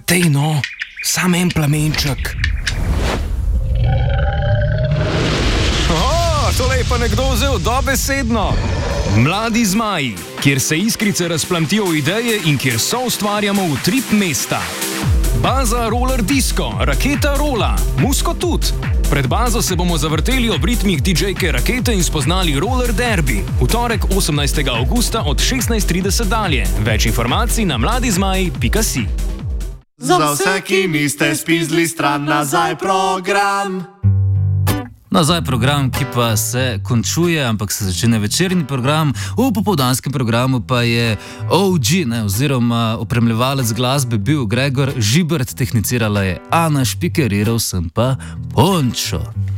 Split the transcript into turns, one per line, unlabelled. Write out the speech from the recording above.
Tej no, sam en plamenček. Tole je pa nekdo vzel dobesedno. Mladi zmaji, kjer se iskrice razplamtijo v ideje in kjer soustvarjamo utrip mesta. Baza Roller Disco, Raketa Rola, Musko tudi. Pred bazo se bomo zavrteli ob ritmih DJ-ke Rakete in spoznali Roller Derby. V torek 18. avgusta od 16:30 dalje. Več informacij na mladizmaji.si.
Za vse, ki niste spizli stran, nazaj program.
Nazaj program, ki pa se končuje, ampak se začne večerni program. V popoldanskem programu pa je OG, oziroma opremljevalec glasbe bil Gregor Žibert, tehnicirala je Ana, špikeriral sem pa Pončo.